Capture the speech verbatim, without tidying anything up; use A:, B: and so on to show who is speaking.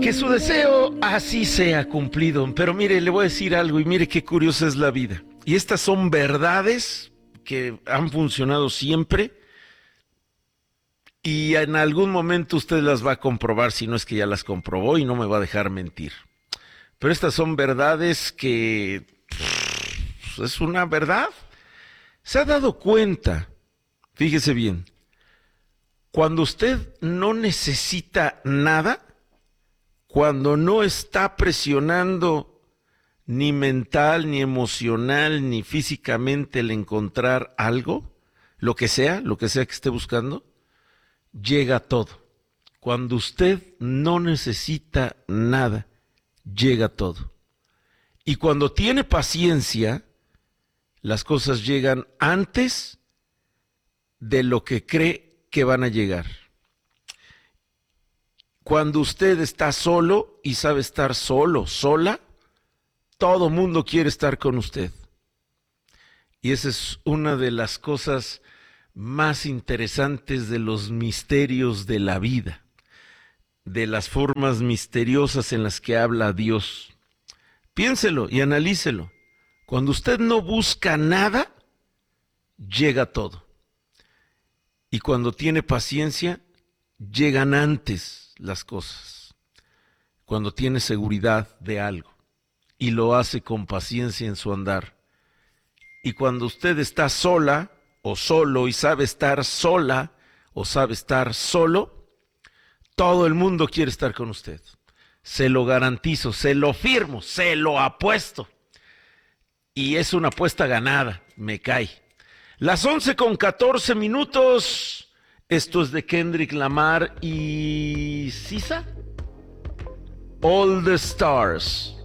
A: Que su deseo así sea cumplido. Pero mire, le voy a decir algo y mire qué curiosa es la vida. Y estas son verdades que han funcionado siempre y en algún momento usted las va a comprobar, si no es que ya las comprobó y no me va a dejar mentir. Pero estas son verdades que pff, es una verdad. ¿Se ha dado cuenta? Fíjese bien. Cuando usted no necesita nada, cuando no está presionando ni mental, ni emocional, ni físicamente el encontrar algo, lo que sea, lo que sea que esté buscando, llega todo. Cuando usted no necesita nada, llega todo. Y cuando tiene paciencia, las cosas llegan antes de lo que cree que van a llegar. Cuando usted está solo y sabe estar solo, sola, todo mundo quiere estar con usted. Y esa es una de las cosas más interesantes de los misterios de la vida, de las formas misteriosas en las que habla Dios. Piénselo y analícelo. Cuando usted no busca nada, llega todo. Y cuando tiene paciencia, llegan antes las cosas. Cuando tiene seguridad de algo y lo hace con paciencia en su andar. Y cuando usted está sola o solo y sabe estar sola o sabe estar solo, todo el mundo quiere estar con usted. Se lo garantizo, se lo firmo, se lo apuesto. Y es una apuesta ganada, me cae. Las once con catorce minutos. Esto es de Kendrick Lamar y Sisa. All the Stars.